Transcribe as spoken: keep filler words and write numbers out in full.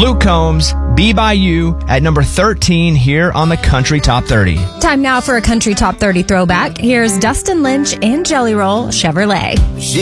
Luke Combs, Be By You at number thirteen here on the Country Top thirty. Time now for a Country Top thirty throwback. Here's Dustin Lynch and Jelly Roll Chevrolet.